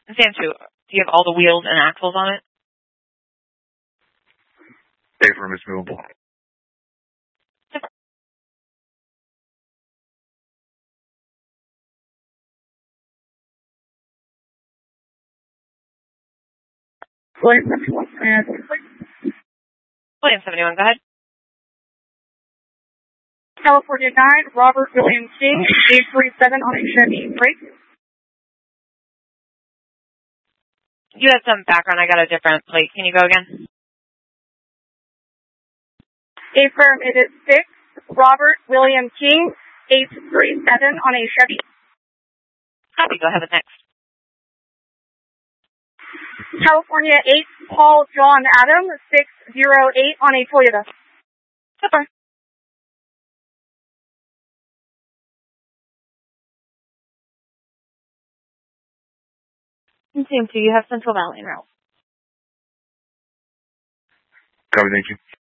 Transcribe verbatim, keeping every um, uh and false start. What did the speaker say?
Sam two, do you have all the wheels and axles on it? A-firm is movable. William seventy-one, and William seventy-one, go ahead. California nine, Robert William King, eight three seven on a Chevy Break. You have some background. I got a different plate. Can you go again? A-firm, it is six, Robert William King, eight three seven on a Chevy. Copy. Go ahead with next. California eight, Paul John Adam, six zero eight on a Toyota. Super. And Sam two, you have Central Valley en route. Copy, thank you.